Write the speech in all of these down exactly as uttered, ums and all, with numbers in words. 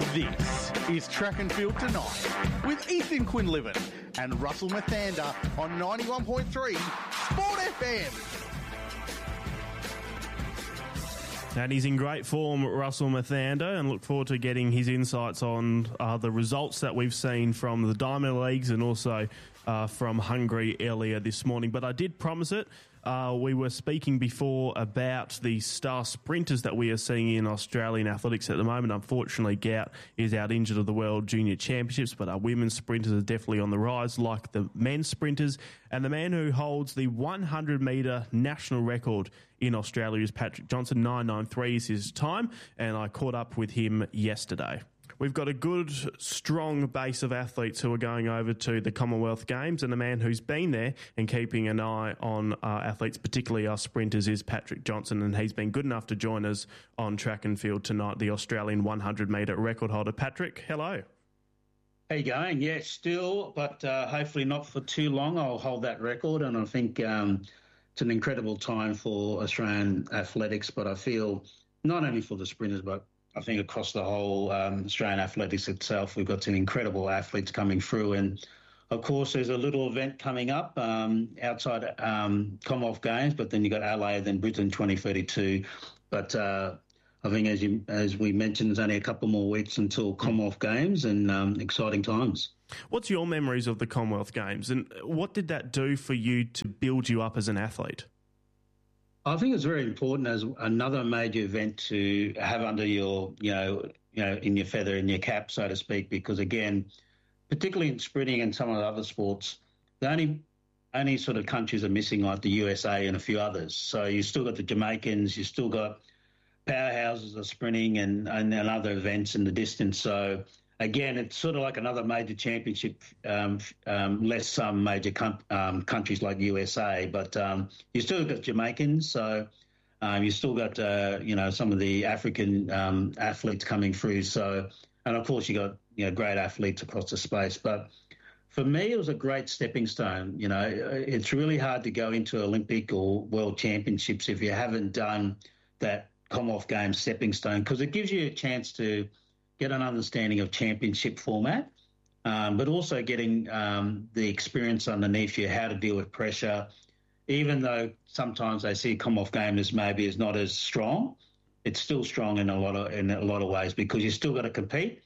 This is Track and Field Tonight with Ethan Quinlivan and Russell Mathander on ninety-one point three Sport F M. And he's in great form, Russell Mathander, and look forward to getting his insights on uh, the results that we've seen from the Diamond Leagues and also uh, from Hungary earlier this morning. But I did promise it. Uh, we were speaking before about the star sprinters that we are seeing in Australian athletics at the moment. Unfortunately, Gout is out injured of the World Junior Championships, but our women's sprinters are definitely on the rise, like the men's sprinters. And the man who holds the one hundred metre national record in Australia is Patrick Johnson. nine ninety-three is his time, and I caught up with him yesterday. We've got a good, strong base of athletes who are going over to the Commonwealth Games, and the man who's been there and keeping an eye on our athletes, particularly our sprinters, is Patrick Johnson, and he's been good enough to join us on Track and Field Tonight, the Australian one hundred metre record holder. Patrick, hello. How you going? Yeah, still, but uh, hopefully not for too long. I'll hold that record, and I think um, it's an incredible time for Australian athletics, but I feel not only for the sprinters, but I think across the whole um, Australian athletics itself, we've got some incredible athletes coming through. And, of course, there's a little event coming up um, outside um, Commonwealth Games, but then you've got L A, then Brisbane twenty thirty-two. But uh, I think, as you as we mentioned, there's only a couple more weeks until Commonwealth Games, and um, exciting times. What's your memories of the Commonwealth Games, and what did that do for you to build you up as an athlete? I think it's very important as another major event to have under your, you know, you know, in your feather, in your cap, so to speak, because again, particularly in sprinting and some of the other sports, the only only sort of countries are missing, like the U S A and a few others. So you still got the Jamaicans, you still got powerhouses of sprinting and, and, and other events in the distance. So again, it's sort of like another major championship, um, um, less some major com- um, countries like U S A, but um, you still got Jamaicans, so um, you still got, uh, you know, some of the African um, athletes coming through. So, and of course you got, you know, great athletes across the space. But for me, it was a great stepping stone. You know, it's really hard to go into Olympic or World Championships if you haven't done that Commonwealth Games stepping stone, because it gives you a chance to get an understanding of championship format, um, but also getting um, the experience underneath you, how to deal with pressure. Even though sometimes they see Commonwealth Games as maybe is not as strong, it's still strong in a lot of in a lot of ways, because you still got to compete,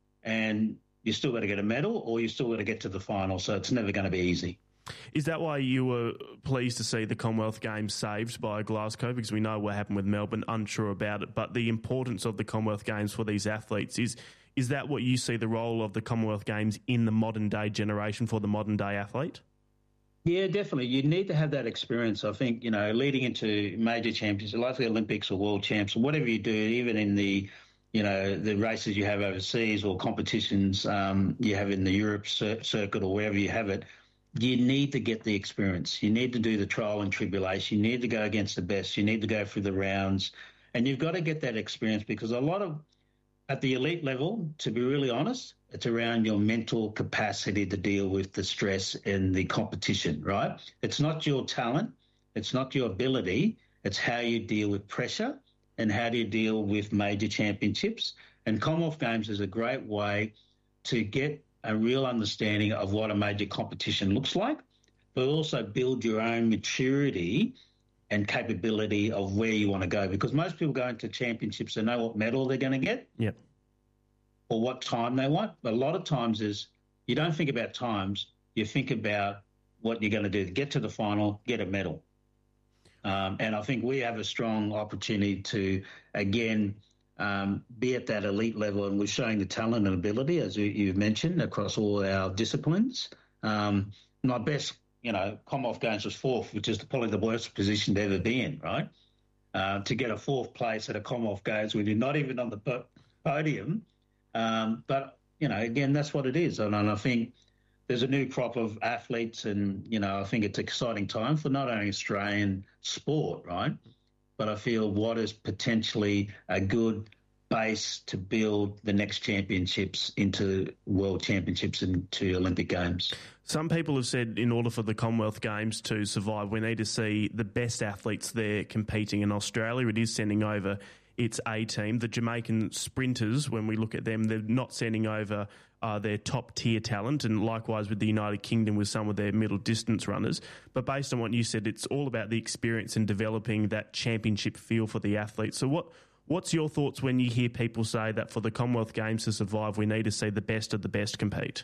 and you still got to get a medal, or you still got to get to the final. So it's never going to be easy. Is that why you were pleased to see the Commonwealth Games saved by Glasgow? Because we know what happened with Melbourne, unsure about it, but the importance of the Commonwealth Games for these athletes, is is that what you see the role of the Commonwealth Games in the modern-day generation for the modern-day athlete? Yeah, definitely. You need to have that experience. I think, you know, leading into major championships, like the Olympics or World Champs, or whatever you do, even in the, you know, the races you have overseas or competitions um, you have in the Europe cir- circuit or wherever you have it, you need to get the experience. You need to do the trial and tribulation. You need to go against the best. You need to go through the rounds. And you've got to get that experience, because a lot of, at the elite level, to be really honest, it's around your mental capacity to deal with the stress and the competition, right? It's not your talent. It's not your ability. It's how you deal with pressure and how do you deal with major championships. And Commonwealth Games is a great way to get a real understanding of what a major competition looks like, but also build your own maturity and capability of where you want to go. Because most people go into championships, they know what medal they're going to get, yep, or what time they want. But a lot of times is you don't think about times, you think about what you're going to do to get to the final, get a medal. Um, and I think we have a strong opportunity to, again, Um, be at that elite level, and we're showing the talent and ability, as you, you've mentioned, across all our disciplines. Um, my best, you know, Commonwealth Games was fourth, which is probably the worst position to ever be in, right? Uh, to get a fourth place at a Commonwealth Games when you're not even on the po- podium. Um, but, you know, again, that's what it is. And, and I think there's a new crop of athletes, and, you know, I think it's an exciting time for not only Australian sport, right? But I feel what is potentially a good base to build the next championships into World Championships and to Olympic Games. Some people have said in order for the Commonwealth Games to survive, we need to see the best athletes there competing in Australia. It is sending over its A team. The Jamaican sprinters, when we look at them, they're not sending over uh, their top tier talent, and likewise with the United Kingdom with some of their middle distance runners. But based on what you said, it's all about the experience and developing that championship feel for the athletes. So what what's your thoughts when you hear people say that for the Commonwealth Games to survive, we need to see the best of the best compete?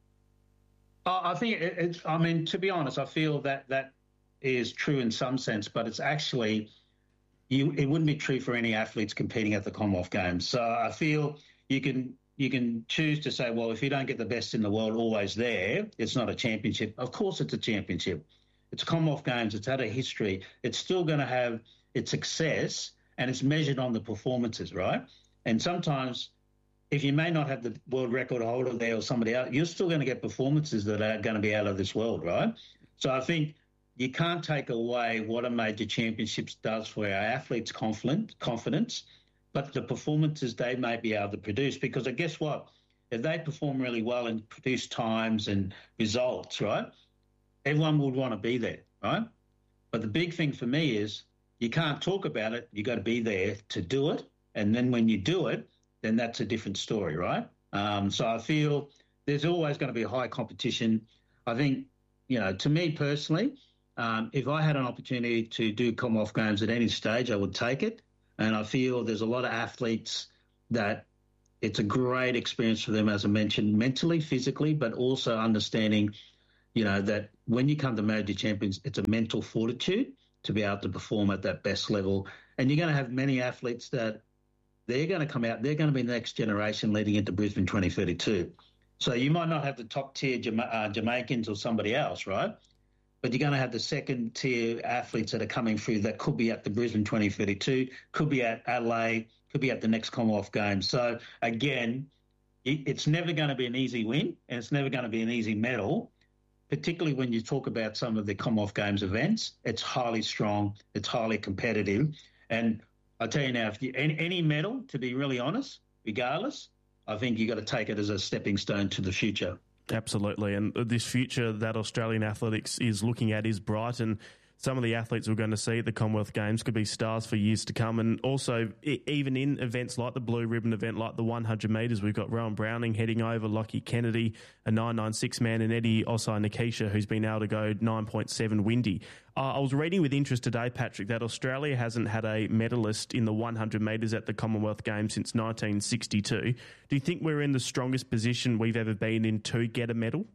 I think it's, I mean, to be honest, I feel that that is true in some sense, but it's actually, you, it wouldn't be true for any athletes competing at the Commonwealth Games. So I feel you can you can choose to say, well, if you don't get the best in the world always there, it's not a championship. Of course it's a championship. It's Commonwealth Games. It's had a history. It's still going to have its success, and it's measured on the performances, right? And sometimes if you may not have the world record holder there or somebody else, you're still going to get performances that are going to be out of this world, right? So I think you can't take away what a major championships does for our athletes' confident, confidence, but the performances they may be able to produce. Because guess what? If they perform really well and produce times and results, right, everyone would want to be there, right? But the big thing for me is you can't talk about it. You got to be there to do it. And then when you do it, then that's a different story, right? Um, so I feel there's always going to be high competition. I think, you know, to me personally, um, if I had an opportunity to do Commonwealth Games at any stage, I would take it. And I feel there's a lot of athletes that it's a great experience for them, as I mentioned, mentally, physically, but also understanding, you know, that when you come to major champions, it's a mental fortitude to be able to perform at that best level. And you're going to have many athletes that they're going to come out, they're going to be the next generation leading into Brisbane twenty thirty-two. So you might not have the top tier Jama- uh, Jamaicans or somebody else, right? But you're going to have the second tier athletes that are coming through that could be at the Brisbane twenty thirty-two, could be at Adelaide, could be at the next Commonwealth Games. So again, it's never going to be an easy win, and it's never going to be an easy medal, particularly when you talk about some of the Commonwealth Games events. It's highly strong, it's highly competitive. And I tell you now, if you, any, any medal, to be really honest, regardless, I think you've got to take it as a stepping stone to the future. Absolutely. And this future that Australian athletics is looking at is bright, and some of the athletes we're going to see at the Commonwealth Games could be stars for years to come. And also, even in events like the Blue Ribbon event, like the one hundred metres, we've got Rowan Browning heading over, Lockie Kennedy, a nine ninety-six man, and Eddie Osei-Nikisha, who's been able to go nine point seven windy. Uh, I was reading with interest today, Patrick, that Australia hasn't had a medalist in the one hundred metres at the Commonwealth Games since nineteen sixty-two. Do you think we're in the strongest position we've ever been in to get a medal?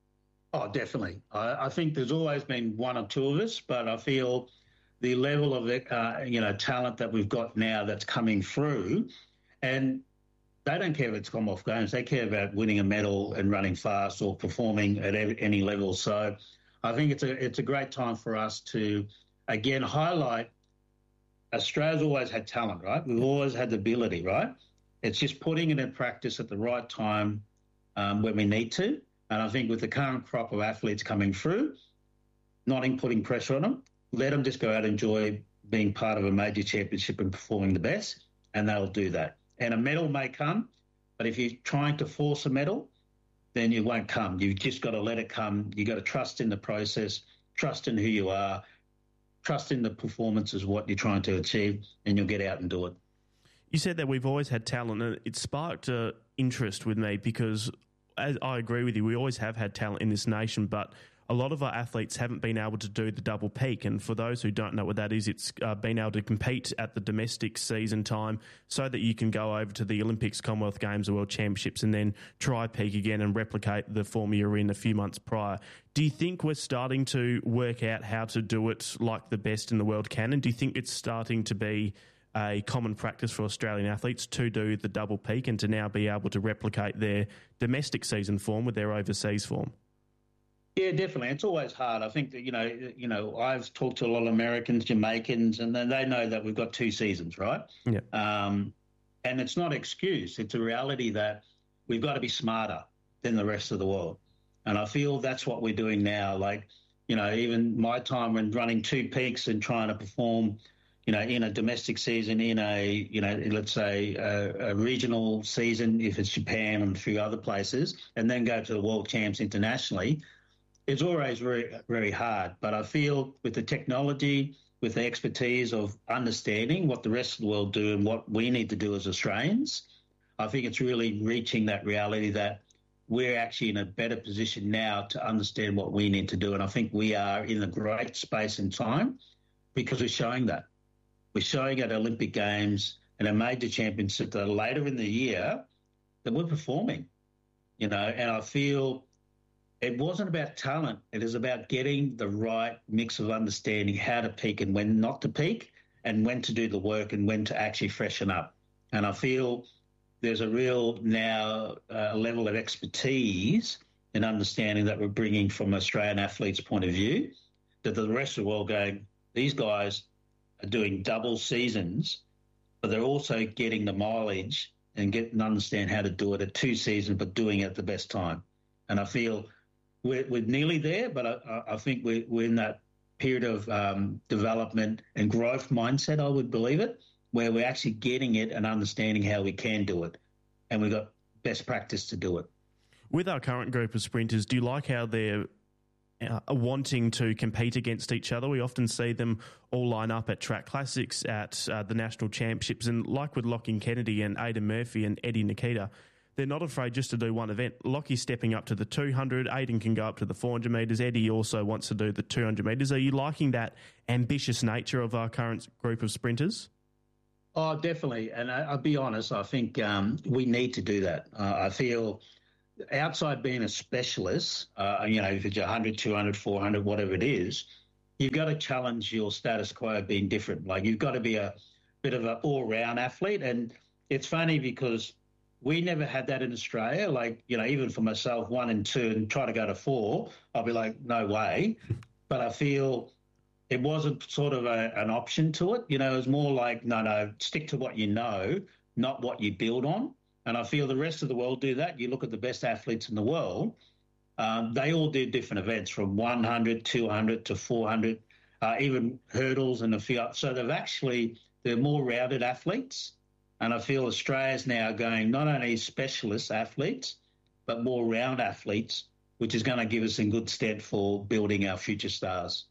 Oh, definitely. I, I think there's always been one or two of us, but I feel the level of uh, you know talent that we've got now that's coming through, and they don't care if it's Commonwealth Games. They care about winning a medal and running fast or performing at any level. So I think it's a it's a great time for us to, again, highlight Australia's always had talent, right? We've always had the ability, right? It's just putting it in practice at the right time um, when we need to. And I think with the current crop of athletes coming through, not putting pressure on them, let them just go out and enjoy being part of a major championship and performing the best, and they'll do that. And a medal may come, but if you're trying to force a medal, then it won't come. You've just got to let it come. You've got to trust in the process, trust in who you are, trust in the performance is what you're trying to achieve, and you'll get out and do it. You said that we've always had talent, and it sparked uh, interest with me because as I agree with you, we always have had talent in this nation, but a lot of our athletes haven't been able to do the double peak. And for those who don't know what that is, it's uh, been able to compete at the domestic season time so that you can go over to the Olympics, Commonwealth Games or World Championships and then try peak again and replicate the form you were in a few months prior. Do you think we're starting to work out how to do it like the best in the world can? And do you think it's starting to be a common practice for Australian athletes to do the double peak and to now be able to replicate their domestic season form with their overseas form? Yeah, definitely. It's always hard. I think that, you know, you know, I've talked to a lot of Americans, Jamaicans, and then they know that we've got two seasons, right? Yeah. Um, and it's not an excuse. It's a reality that we've got to be smarter than the rest of the world. And I feel that's what we're doing now. Like, you know, even my time when running two peaks and trying to perform, you know, in a domestic season, in a, you know, let's say a, a regional season, if it's Japan and a few other places, and then go to the World Champs internationally, it's always very, very hard. But I feel with the technology, with the expertise of understanding what the rest of the world do and what we need to do as Australians, I think it's really reaching that reality that we're actually in a better position now to understand what we need to do. And I think we are in a great space and time because we're showing that. We're showing at Olympic Games and a major championship that are later in the year that we're performing, you know, and I feel it wasn't about talent. It is about getting the right mix of understanding how to peak and when not to peak and when to do the work and when to actually freshen up. And I feel there's a real now uh, level of expertise and understanding that we're bringing from Australian athletes' point of view that the rest of the world going, these guys are doing double seasons, but they're also getting the mileage and get and understand how to do it at two seasons, but doing it at the best time. And I feel we're, we're nearly there, but I, I think we're, we're in that period of um, development and growth mindset, I would believe it, where we're actually getting it and understanding how we can do it. And we've got best practice to do it. With our current group of sprinters, do you like how they're uh, wanting to compete against each other? We often see them all line up at track classics, at uh, the national championships, and like with Lachlan Kennedy and Aidan Murphy and Eddie Nikita, they're not afraid just to do one event. Lockie's stepping up to the two hundred, Aidan can go up to the four hundred metres, Eddie also wants to do the two hundred metres. Are you liking that ambitious nature of our current group of sprinters? Oh, definitely. And I, I'll be honest, I think um, we need to do that. Uh, I feel outside being a specialist, uh, you know, if it's one hundred, two hundred, four hundred, whatever it is, you've got to challenge your status quo being different. Like you've got to be a bit of an all-round athlete. And it's funny because we never had that in Australia. Like, you know, even for myself, one and two and try to go to four, I'll be like, no way. But I feel it wasn't sort of a, an option to it. You know, it was more like, no, no, stick to what you know, not what you build on. And I feel the rest of the world do that. You look at the best athletes in the world, um, they all do different events from one hundred, two hundred to four hundred, uh, even hurdles and a few. So they've actually, they're more rounded athletes. And I feel Australia's now going not only specialist athletes, but more round athletes, which is going to give us in good stead for building our future stars.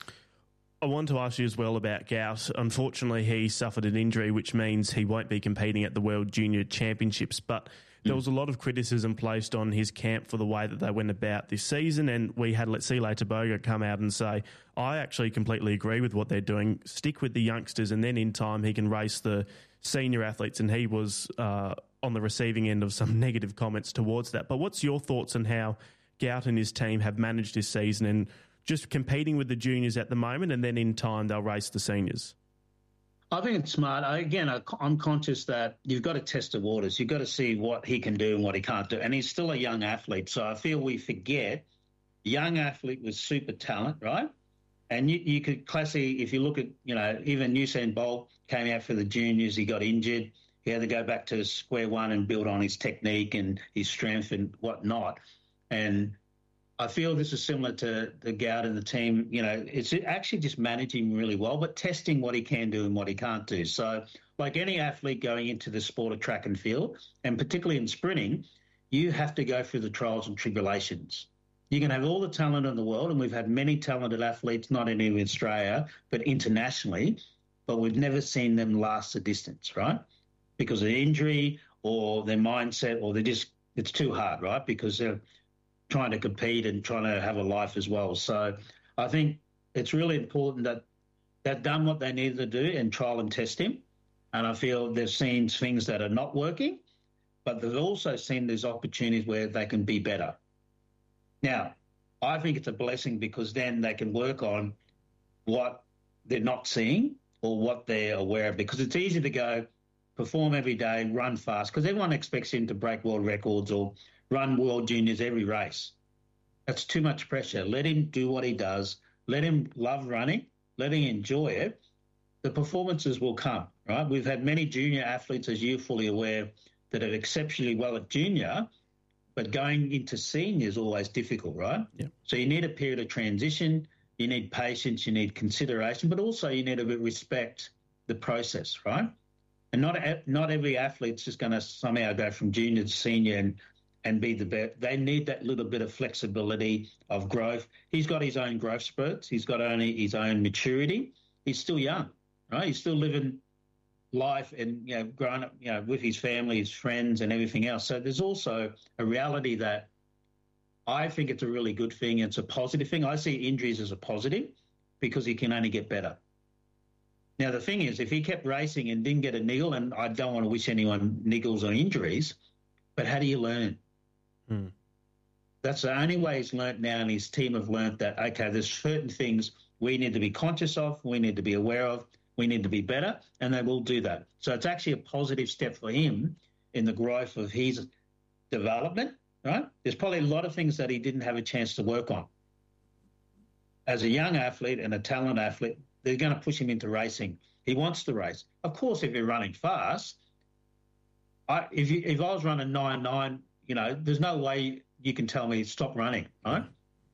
I want to ask you as well about Gout. Unfortunately, he suffered an injury, which means he won't be competing at the World Junior Championships. But there was a lot of criticism placed on his camp for the way that they went about this season. And we had Letsile Tebogo come out and say, I actually completely agree with what they're doing. Stick with the youngsters, and then in time he can race the senior athletes. And he was uh, on the receiving end of some negative comments towards that. But what's your thoughts on how Gout and his team have managed this season and just competing with the juniors at the moment, and then in time they'll race the seniors? I think it's smart. I, again, I, I'm conscious that you've got to test the waters. You've got to see what he can do and what he can't do. And he's still a young athlete. So I feel we forget young athlete with super talent, right? And you, you could classically, if you look at, you know, even Usain Bolt came out for the juniors, he got injured. He had to go back to square one and build on his technique and his strength and whatnot. And I feel this is similar to the Gout and the team. You know, it's actually just managing really well, but testing what he can do and what he can't do. So like any athlete going into the sport of track and field, and particularly in sprinting, you have to go through the trials and tribulations. You can have all the talent in the world, and we've had many talented athletes, not only in Australia, but internationally, but we've never seen them last the distance, right? Because of injury or their mindset, or they're just, it's too hard, right? Because they're trying to compete and trying to have a life as well. So I think it's really important that they've done what they needed to do and trial and test him. And I feel they've seen things that are not working, but they've also seen there's opportunities where they can be better. Now, I think it's a blessing because then they can work on what they're not seeing or what they're aware of, because it's easy to go perform every day, run fast, because everyone expects him to break world records or run World Juniors every race. That's too much pressure. Let him do what he does. Let him love running. Let him enjoy it. The performances will come, right? We've had many junior athletes, as you're fully aware, that are exceptionally well at junior, but going into senior is always difficult, right? Yeah. So you need a period of transition. You need patience. You need consideration, but also you need to respect the process, right? And not not every athlete's just going to somehow go from junior to senior and and be the best. They need that little bit of flexibility of growth. He's got his own growth spurts. He's got only his own maturity. he's still young, right? He's still living life and, you know, growing up, you know, with his family, his friends and everything else. So there's also a reality that I think it's a really good thing. It's a positive thing. I see injuries as a positive because he can only get better. Now, the thing is, if he kept racing and didn't get a niggle, and I don't want to wish anyone niggles or injuries, but how do you learn? Hmm. That's the only way he's learnt now, and his team have learnt that, okay, there's certain things we need to be conscious of, we need to be aware of, we need to be better, and they will do that. So it's actually a positive step for him in the growth of his development, right? There's probably a lot of things that he didn't have a chance to work on. As a young athlete and a talent athlete, they're going to push him into racing. He wants to race. Of course, if you're running fast, I, if, you, if I was running nine nine, you know, there's no way you can tell me stop running, right?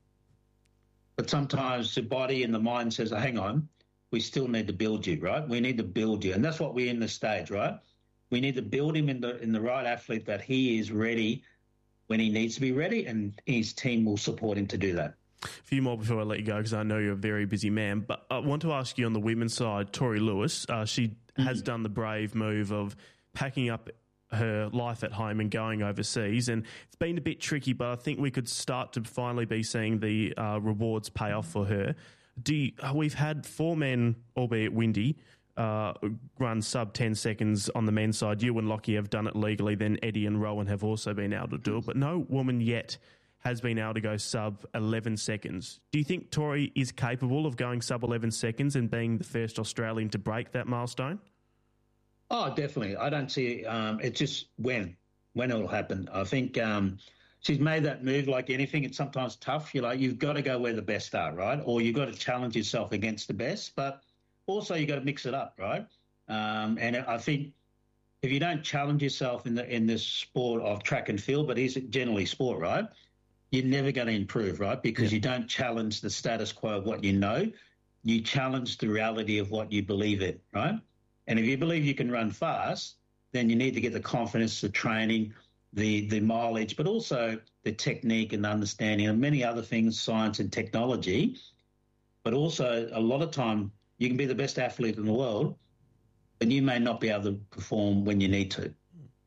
But sometimes the body and the mind says, oh, hang on, we still need to build you, right? We need to build you. And that's what we're in the stage, right? We need to build him in the in the right athlete that he is ready when he needs to be ready, and his team will support him to do that. A few more before I let you go, because I know you're a very busy man. But I want to ask you on the women's side, Tori Lewis, uh, she mm-hmm. has done the brave move of packing up her life at home and going overseas. And it's been a bit tricky, but I think we could start to finally be seeing the uh, rewards pay off for her. Do you, we've had four men, albeit windy, uh, run sub ten seconds on the men's side. You and Lockie have done it legally. Then Eddie and Rowan have also been able to do it. But no woman yet has been able to go sub eleven seconds. Do you think Tori is capable of going sub eleven seconds and being the first Australian to break that milestone? Oh, definitely. I don't see um, it's just when, when it'll happen. I think um, she's made that move like anything. It's sometimes tough. You're like, you've got to go where the best are, right? Or you've got to challenge yourself against the best, but also you've got to mix it up, right? Um, and I think if you don't challenge yourself in the in this sport of track and field, but is it generally sport, right? You're never going to improve, right? Because yeah. you don't challenge the status quo of what you know. You challenge the reality of what you believe in, right? And if you believe you can run fast, then you need to get the confidence, the training, the the mileage, but also the technique and understanding and many other things, science and technology. But also a lot of time you can be the best athlete in the world, but you may not be able to perform when you need to.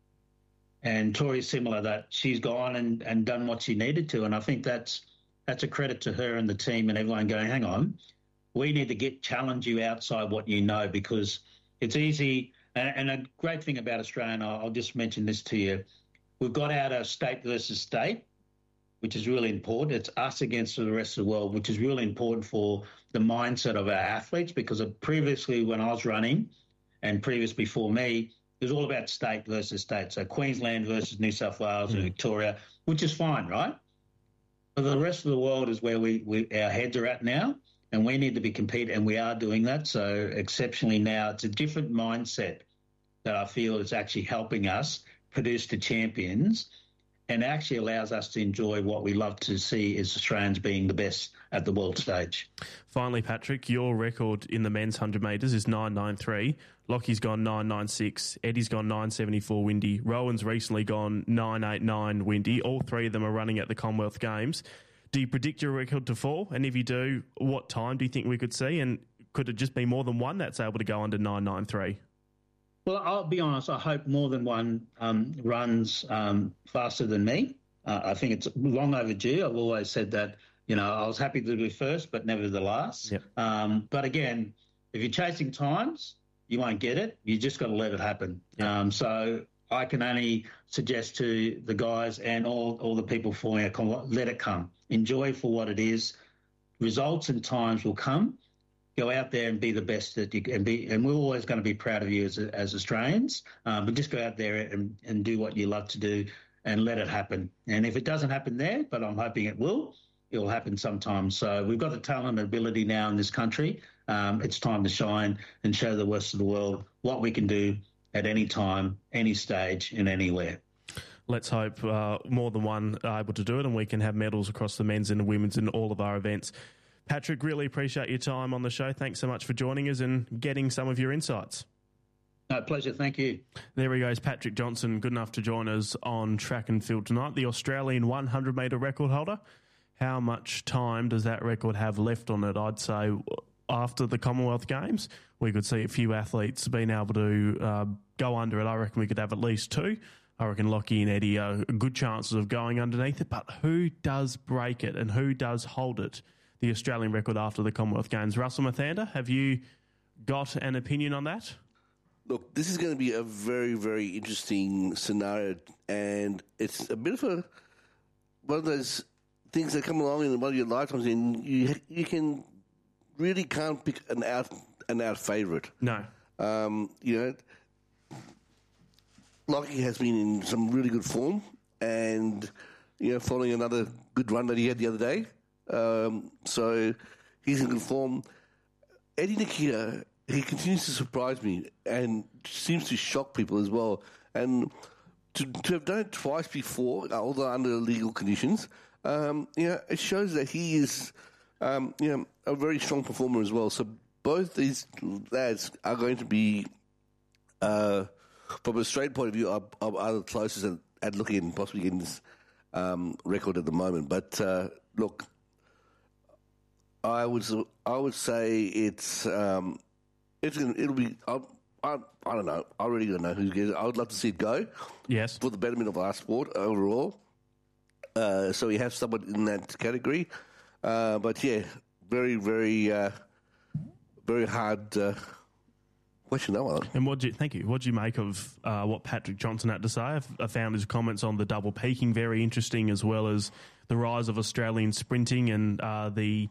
And Tori's similar, that she's gone and, and done what she needed to. And I think that's that's a credit to her and the team and everyone going, hang on, we need to get challenge you outside what you know, because it's easy. And, and a great thing about Australia, and I'll, I'll just mention this to you, we've got out of state versus state, which is really important. It's us against the rest of the world, which is really important for the mindset of our athletes, because previously when I was running and previous before me, it was all about state versus state. So Queensland versus New South Wales mm. and Victoria, which is fine, right? But the rest of the world is where we, we our heads are at now, and we need to be competing, and we are doing that. So exceptionally now, it's a different mindset that I feel is actually helping us produce the champions, and actually allows us to enjoy what we love to see as Australians being the best at the world stage. Finally, Patrick, your record in the men's one hundred metres is nine ninety-three. Lockie's gone nine ninety-six. Eddie's gone nine seventy-four windy. Rowan's recently gone nine eighty-nine windy. All three of them are running at the Commonwealth Games. Do you predict your record to fall? And if you do, what time do you think we could see? And could it just be more than one that's able to go under nine ninety-three? Well, I'll be honest, I hope more than one um, runs um, faster than me. Uh, I think it's long overdue. I've always said that, you know, I was happy to be first, but never the last. Yep. Um, but again, if you're chasing times, you won't get it. You just got to let it happen. Yep. Um, so I can only suggest to the guys and all, all the people following it, let it come. Enjoy for what it is. Results and times will come. Go out there and be the best that you can be, and we're always going to be proud of you as as Australians. Um, but just go out there and, and do what you love to do, and let it happen. And if it doesn't happen there, but I'm hoping it will, it will happen sometime. So we've got the talent and ability now in this country. Um, it's time to shine and show the rest of the world what we can do at any time, any stage, and anywhere. Let's hope uh, more than one are able to do it, and we can have medals across the men's and the women's in all of our events. Patrick, really appreciate your time on the show. Thanks so much for joining us and getting some of your insights. No, pleasure. Thank you. There he goes, Patrick Johnson, good enough to join us on Track and Field tonight, the Australian one hundred metre record holder. How much time does that record have left on it? I'd say after the Commonwealth Games. We could see a few athletes being able to uh, go under it. I reckon we could have at least two. I reckon Lockie and Eddie are good chances of going underneath it. But who does break it and who does hold it, the Australian record after the Commonwealth Games? Russell Mathander, have you got an opinion on that? Look, this is going to be a very, very interesting scenario, and it's a bit of a one of those things that come along in one of your lifetimes, and you you can really can't pick an out an out favourite. No, um, you know. Lockie has been in some really good form, and you know, following another good run that he had the other day, um, so he's in good form. Eddie Nikita, he continues to surprise me and seems to shock people as well. And to, to have done it twice before, although under legal conditions, um, you know, it shows that he is, um, you know, a very strong performer as well. So both these lads are going to be. Uh, From a straight point of view, are, are the closest at, at looking at possibly getting this um, record at the moment. But uh, look, I would I would say it's um, it's gonna, it'll be I, I I don't know I really don't know who's getting it. I would love to see it go. Yes, for the betterment of our sport overall. Uh, so we have someone in that category, uh, but yeah, very very uh, very hard. Uh, Question that one. And what do you, thank you. What do you make of uh, what Patrick Johnson had to say? I've, I found his comments on the double peaking very interesting, as well as the rise of Australian sprinting and uh, the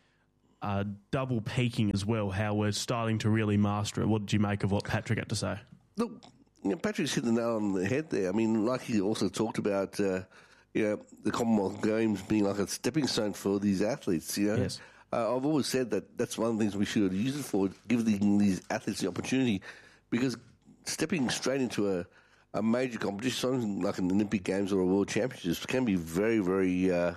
uh, double peaking as well, how we're starting to really master it. What did you make of what Patrick had to say? Look, you know, Patrick's hit the nail on the head there. I mean, like he also talked about, uh, you know, the Commonwealth Games being like a stepping stone for these athletes, you know. Yes. Uh, I've always said that that's one of the things we should use it for, give the, these athletes the opportunity, because stepping straight into a, a major competition, something like an Olympic Games or a World Championships, can be very, very, uh,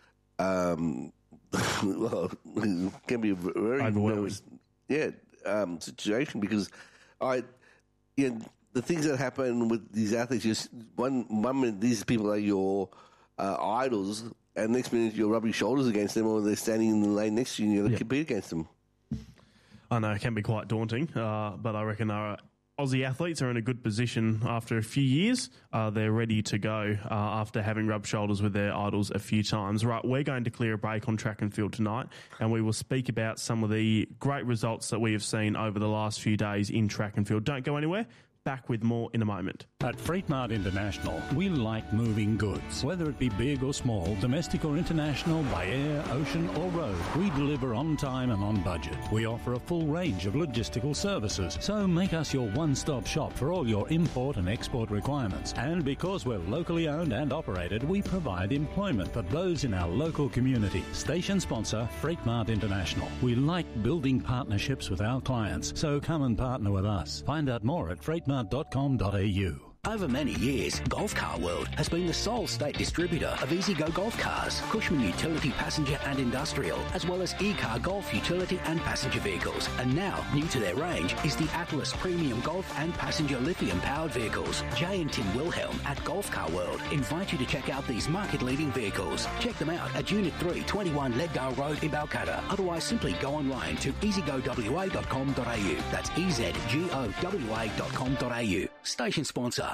um, well, can be a very, overwhelming. yeah, um, situation, because I, you know, the things that happen with these athletes, just one, one minute these people are your uh, idols, and next minute you're rubbing shoulders against them, or they're standing in the lane next to you and you're going to yeah. compete against them. I know it can be quite daunting, uh, but I reckon our Aussie athletes are in a good position after a few years. Uh, they're ready to go uh, after having rubbed shoulders with their idols a few times. Right, we're going to clear a break on track and field tonight, and we will speak about some of the great results that we have seen over the last few days in track and field. Don't go anywhere. Back with more in a moment. At Freight Mart International, we like moving goods. Whether it be big or small, domestic or international, by air, ocean or road, we deliver on time and on budget. We offer a full range of logistical services, so make us your one-stop shop for all your import and export requirements. And because we're locally owned and operated, we provide employment for those in our local community. Station sponsor, Freight Mart International. We like building partnerships with our clients, so come and partner with us. Find out more at freight mart dot com dot a u. Over many years, Golf Car World has been the sole state distributor of E-Z-Go golf cars, Cushman utility, passenger and industrial, as well as E-Car golf utility and passenger vehicles. And now, new to their range is the Atlas Premium Golf and Passenger Lithium-powered vehicles. Jay and Tim Wilhelm at Golf Car World invite you to check out these market-leading vehicles. Check them out at Unit three, twenty-one Leddale Road in Balcatta. Otherwise, simply go online to e z go w a dot com dot a u. That's e z g o w a dot com dot a u. Station sponsor.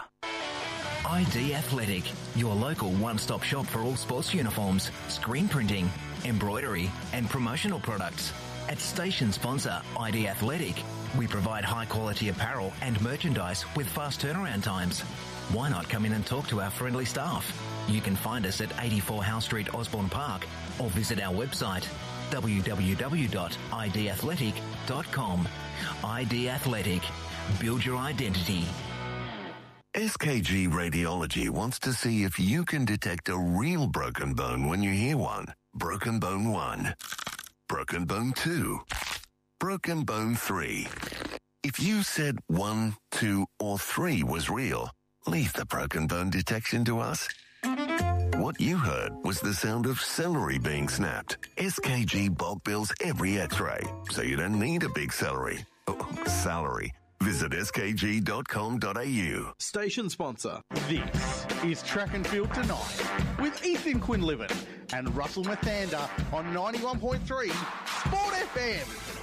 I D Athletic, your local one-stop shop for all sports uniforms, screen printing, embroidery and promotional products. At station sponsor I D Athletic, we provide high-quality apparel and merchandise with fast turnaround times. Why not come in and talk to our friendly staff? You can find us at eighty-four Howe Street, Osborne Park, or visit our website w w w dot i d athletic dot com. I D Athletic. Build your identity. S K G Radiology wants to see if you can detect a real broken bone when you hear one. Broken bone one. Broken bone two. Broken bone three. If you said one, two, or three was real, leave the broken bone detection to us. What you heard was the sound of celery being snapped. S K G bulk bills every x-ray, so you don't need a big celery. Oh, salary. Visit s k g dot com dot a u. Station sponsor. This is Track and Field Tonight with Ethan Quinlivan and Russell Mathander on ninety-one point three Sport F M.